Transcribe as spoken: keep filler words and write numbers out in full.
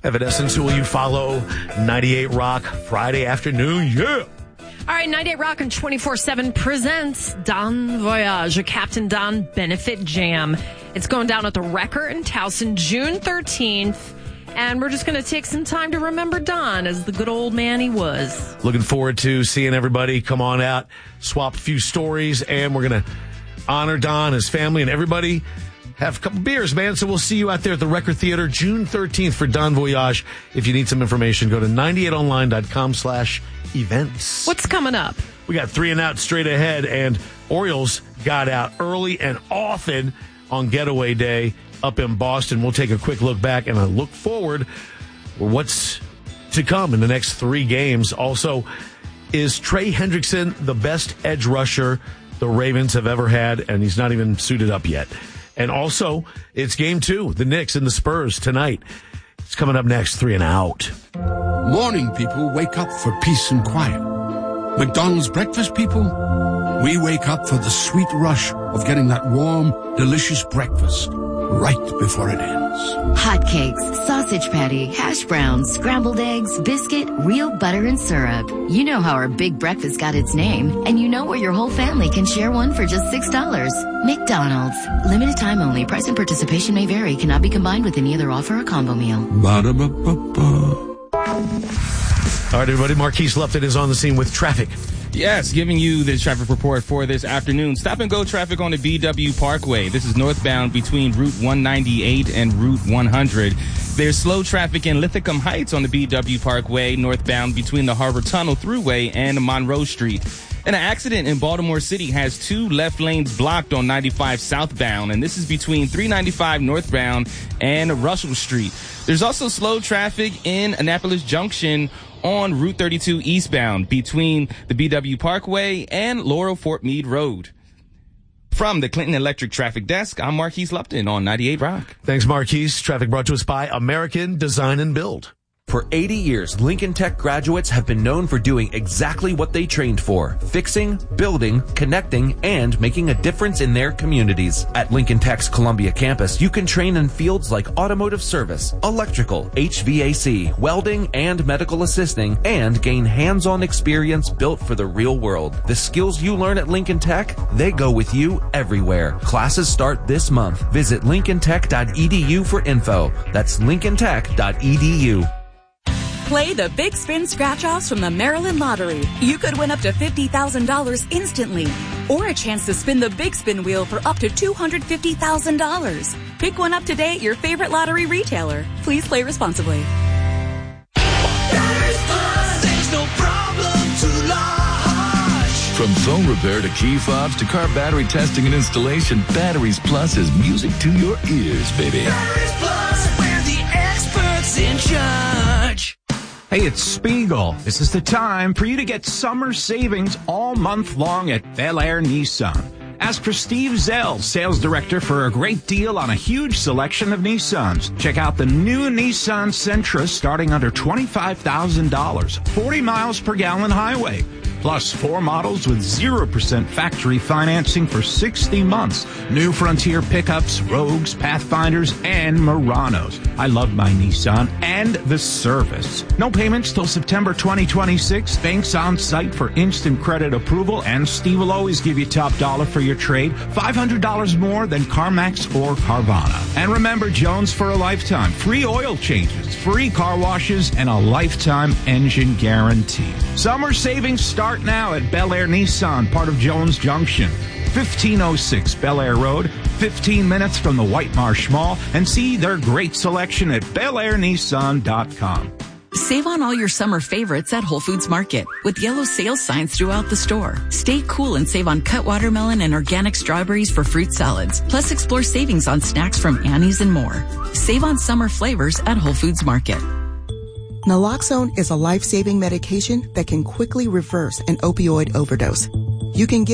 Evanescence, who will you follow? ninety-eight Rock, Friday afternoon. Yeah. All right, ninety-eight Rock and twenty-four seven presents Don Voyage, a Captain Don benefit jam. It's going down at the Wrecker in Towson, June thirteenth. And we're just going to take some time to remember Don as the good old man he was. Looking forward to seeing everybody come on out, swap a few stories, and we're going to honor Don, his family, and everybody. Have a couple beers, man. So we'll see you out there at the Record Theater June thirteenth for Don Voyage. If you need some information, go to ninety-eight online dot com slash events. What's coming up? We got three and out straight ahead, and Orioles got out early and often on Getaway Day up in Boston. We'll take a quick look back and a look forward for what's to come in the next three games. Also, is Trey Hendrickson the best edge rusher the Ravens have ever had? And he's not even suited up yet. And also, it's game two, the Knicks and the Spurs tonight. It's coming up next, three and out. Morning people wake up for peace and quiet. McDonald's breakfast people, we wake up for the sweet rush of getting that warm, delicious breakfast right before it ends. Hotcakes, sausage patty, hash browns, scrambled eggs, biscuit, real butter and syrup. You know how our big breakfast got its name, and you know where your whole family can share one for just six dollars. McDonald's. Limited time only. Price and participation may vary. Cannot be combined with any other offer or combo meal. Ba-da-ba-ba-ba. All right, everybody. Marquise Lupton is on the scene with traffic. Yes, giving you the traffic report for this afternoon. Stop and go traffic on the B W Parkway. This is northbound between Route one ninety-eight and Route one hundred. There's slow traffic in Lithicum Heights on the B W Parkway, northbound between the Harbor Tunnel Thruway and Monroe Street. And an accident in Baltimore City has two left lanes blocked on ninety-five southbound, and this is between three ninety-five northbound and Russell Street. There's also slow traffic in Annapolis Junction on Route thirty-two eastbound between the B W Parkway and Laurel Fort Meade Road. From the Clinton Electric Traffic Desk, I'm Marquise Lupton on ninety-eight Rock. Thanks, Marquise. Traffic brought to us by American Design and Build. For eighty years, Lincoln Tech graduates have been known for doing exactly what they trained for: fixing, building, connecting, and making a difference in their communities. At Lincoln Tech's Columbia campus, you can train in fields like automotive service, electrical, H V A C, welding, and medical assisting, and gain hands-on experience built for the real world. The skills you learn at Lincoln Tech, they go with you everywhere. Classes start this month. Visit lincoln tech dot e d u for info. That's lincoln tech dot e d u. Play the Big Spin Scratch-Offs from the Maryland Lottery. You could win up to fifty thousand dollars instantly, or a chance to spin the Big Spin wheel for up to two hundred fifty thousand dollars. Pick one up today at your favorite lottery retailer. Please play responsibly. From phone repair to key fobs to car battery testing and installation, Batteries Plus is music to your ears, baby. Batteries Plus, we're the experts in charge. Hey, it's Spiegel. This is the time for you to get summer savings all month long at Bel Air Nissan. Ask for Steve Zell, sales director, for a great deal on a huge selection of Nissans. Check out the new Nissan Sentra starting under twenty-five thousand dollars, forty miles per gallon highway. Plus four models with zero percent factory financing for sixty months. New Frontier pickups, Rogues, Pathfinders, and Muranos. I love my Nissan and the service. No payments till September twenty twenty-six. Banks on site for instant credit approval, and Steve will always give you top dollar for your trade. five hundred dollars more than CarMax or Carvana. And remember, Jones for a lifetime. Free oil changes, free car washes, and a lifetime engine guarantee. Summer savings start now at Bel Air Nissan, part of Jones Junction. fifteen oh six Bel Air Road, fifteen minutes from the White Marsh Mall, and see their great selection at bel air nissan dot com. Save on all your summer favorites at Whole Foods Market with yellow sales signs throughout the store. Stay cool and save on cut watermelon and organic strawberries for fruit salads. Plus, explore savings on snacks from Annie's and more. Save on summer flavors at Whole Foods Market. Naloxone is a life-saving medication that can quickly reverse an opioid overdose. You can get